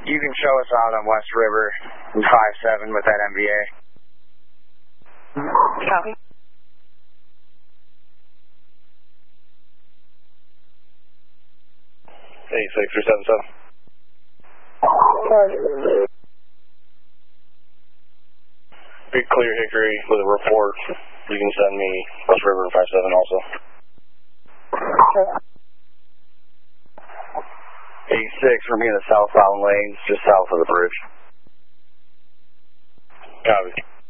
You can show us out on West River 57 with that MVA. Copy. Hey, 6377. Big clear Hickory with a report. You can send me West River 57 also. 86, we're in the southbound lanes, just south of the bridge. Copy.